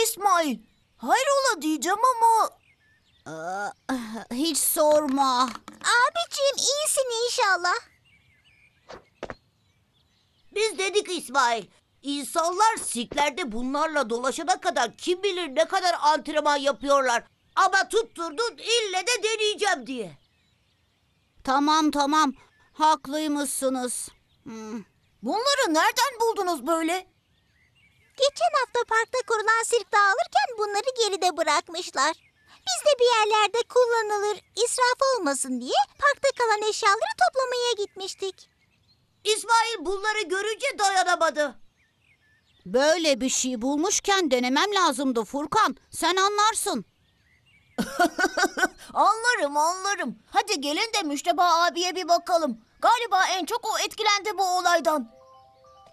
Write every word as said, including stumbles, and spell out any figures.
İsmail. Hayrola diyeceğim ama... Aa, hiç sorma. Abiciğim iyisin inşallah. Biz dedik İsmail. İnsanlar sirklerde bunlarla dolaşana kadar kim bilir ne kadar antrenman yapıyorlar. Ama tutturdun ille de deneyeceğim diye. Tamam tamam. Haklıymışsınız. Hmm. Bunları nereden buldunuz böyle? Geçen hafta parkta kurulan sirk dağılırken bunları geride bırakmışlar. Biz de bir yerlerde kullanılır, israf olmasın diye parkta kalan eşyaları toplamaya gitmiştik. İsmail bunları görünce dayanamadı. Böyle bir şey bulmuşken denemem lazımdı Furkan. Sen anlarsın. Anlarım anlarım. Hadi gelin de Müşteba abiye bir bakalım. Galiba en çok o etkilendi bu olaydan.